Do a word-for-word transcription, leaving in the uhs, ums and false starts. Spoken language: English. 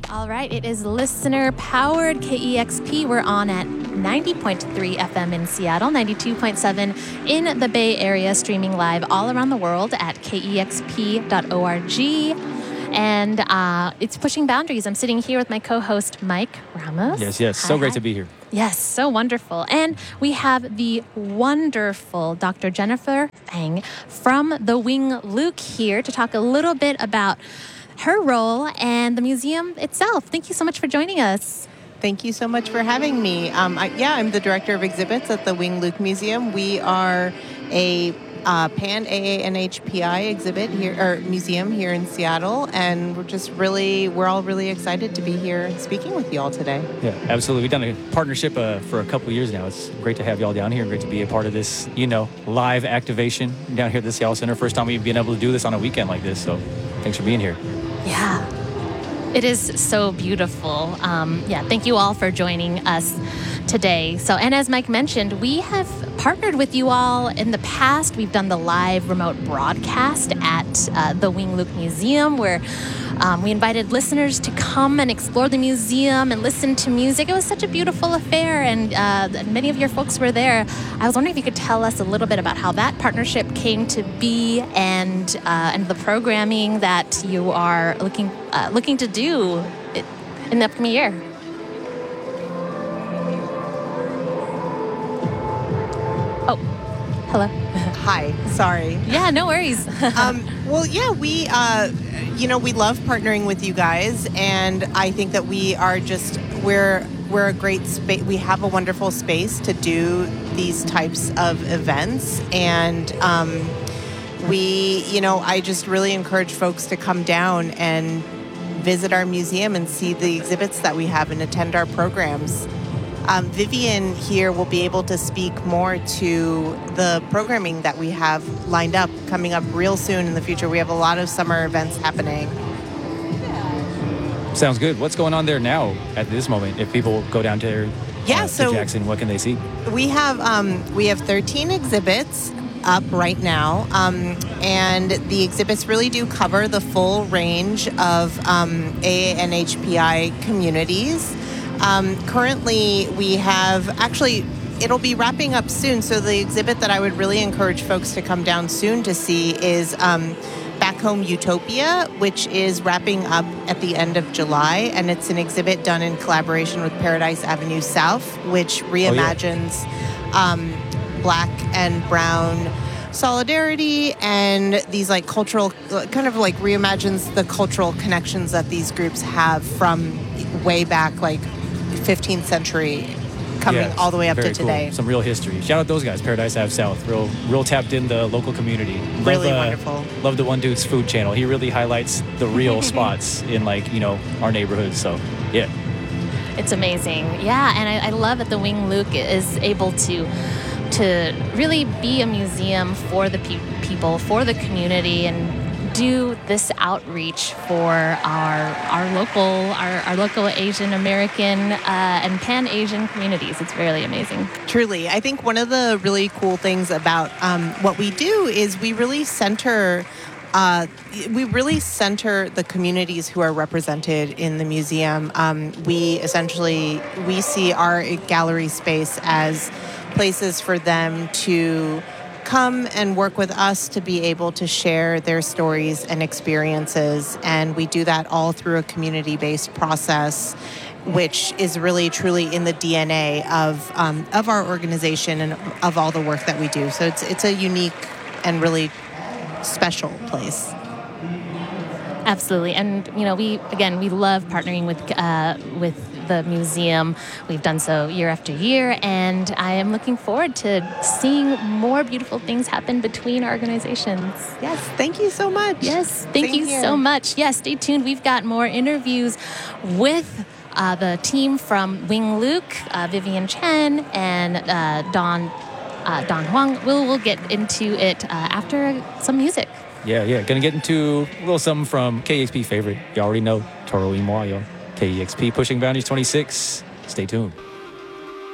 All right, it is listener-powered K E X P. We're on at ninety point three F M in Seattle, ninety-two point seven in the Bay Area, streaming live all around the world at K E X P dot org. And uh, it's Pushing Boundaries. I'm sitting here with my co-host, Mike Ramos. Yes, yes. So hi, great hi. to be here. Yes, so wonderful. And we have the wonderful Doctor Jennifer Fang from the Wing Luke here to talk a little bit about her role and the museum itself. Thank you so much for joining us. Thank you so much for having me. Um, I, yeah, I'm the director of exhibits at the Wing Luke Museum. We are a uh, Pan A A N H P I exhibit here, or museum here in Seattle, and we're just really, we're all really excited to be here speaking with you all today. Yeah, absolutely. We've done a partnership uh, for a couple of years now. It's great to have y'all down here and great to be a part of this, you know, live activation down here at the Seattle Center. First time we've been able to do this on a weekend like this, so thanks for being here. Yeah. It is so beautiful. Um, yeah, thank you all for joining us today. So, and as Mike mentioned, we have partnered with you all in the past. We've done the live remote broadcast at uh, the Wing Luke Museum, where um, we invited listeners to come and explore the museum and listen to music. It was such a beautiful affair, and uh, many of your folks were there. I was wondering if you could tell us a little bit about how that partnership came to be, and uh, and the programming that you are looking uh, looking to do in the upcoming year. Oh, hello. Hi, sorry. Yeah, no worries. um, well, yeah, we, uh, you know, we love partnering with you guys, and I think that we are just, we're, we're a great space. We have a wonderful space to do these types of events, and um, we, you know, I just really encourage folks to come down and visit our museum and see the exhibits that we have and attend our programs. Um, Vivian here will be able to speak more to the programming that we have lined up coming up real soon in the future. We have a lot of summer events happening. Sounds good. What's going on there now at this moment? If people go down to, yeah, uh, so to Jackson, what can they see? We have um, we have thirteen exhibits up right now, um, and the exhibits really do cover the full range of um, A A N H P I communities. Um, currently, we have, actually, it'll be wrapping up soon, so the exhibit that I would really encourage folks to come down soon to see is um, Back Home Utopia, which is wrapping up at the end of July, and it's an exhibit done in collaboration with Paradise Avenue South, which reimagines oh, yeah. um, Black and brown solidarity and these like cultural, kind of like reimagines the cultural connections that these groups have from way back, like fifteenth century, coming yeah, all the way up to cool. today. Some real history. Shout out those guys, Paradise Ave South. Real, real tapped in the local community. Love, really uh, wonderful. Love the One Dude's food channel. He really highlights the real spots in, like, you know, our neighborhoods. So, yeah. It's amazing. Yeah, and I, I love that the Wing Luke is able to to really be a museum for the pe- people, for the community, and do this outreach for our our local our, our local Asian American uh, and Pan Asian communities. It's really amazing. Truly, I think one of the really cool things about um, what we do is we really center. Uh, we really center the communities who are represented in the museum. Um, we essentially, we see our gallery space as places for them to come and work with us to be able to share their stories and experiences. And we do that all through a community-based process, which is really truly in the D N A of um, of our organization and of all the work that we do. So it's it's a unique and really special place. Absolutely. And, you know, we, again, we love partnering with uh, with the museum. We've done so year after year, and I am looking forward to seeing more beautiful things happen between our organizations. Yes, thank you so much. Yes, thank Same you here. so much. Yes, stay tuned. We've got more interviews with uh, the team from Wing Luke, uh, Vivian Chen, and uh, Don uh, Don Huang. We'll, we'll get into it uh, after some music. Yeah, yeah. Gonna get into a little something from K E X P favorite. You already know, Toro Imoyo. K E X P Pushing Boundaries twenty-six. Stay tuned.